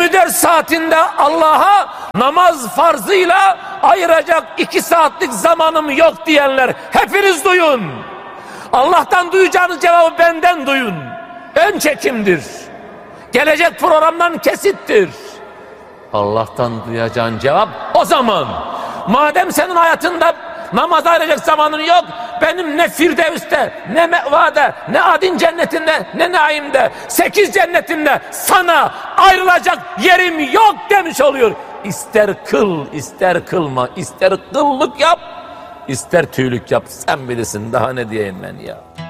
24 saatinde Allah'a namaz farzıyla ayıracak 2 saatlik zamanım yok diyenler hepiniz duyun. Allah'tan duyacağınız cevabı benden duyun. Ön çekimdir. Gelecek programdan kesittir. Allah'tan duyacağın cevap o zaman. Madem senin hayatında namaza ayıracak zamanın yok, benim ne Firdevs'te, ne Meva'da, ne Adin cennetinde, ne Naim'de, 8 cennetinde sana ayrılacak yerim yok demiş oluyor. İster kıl, ister kılma, ister kıllık yap, ister tüylük yap. Sen bilirsin, daha ne diyeyim ben ya.